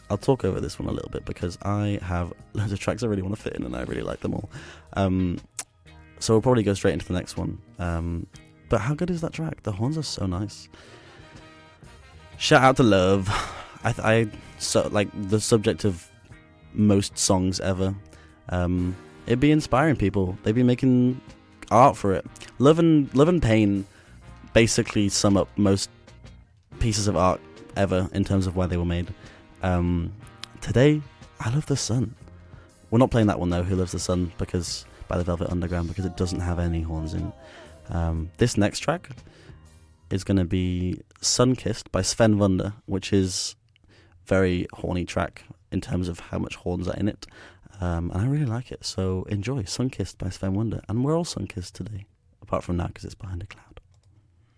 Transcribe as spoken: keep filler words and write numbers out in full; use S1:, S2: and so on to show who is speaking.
S1: I'll talk over this one a little bit because I have loads of tracks I really want to fit in and I really like them all. Um, so we'll probably go straight into the next one. Um, but how good is that track? The horns are so nice. Shout out to Love. I, I so like the subject of most songs ever. Um, it'd be inspiring people. They'd be making art for it. Love and Love and Pain basically sum up most pieces of art ever in terms of why they were made. Um, today, I Love the Sun. We're not playing that one though, Who Loves the Sun, because by the Velvet Underground, because it doesn't have any horns in. Um, this next track is going to be Sunkissed by Sven Wunder, which is very horny track in terms of how much horns are in it. Um, and I really like it, so enjoy Sunkissed by Sven Wunder. And we're all sunkissed today, apart from now because it's behind a cloud.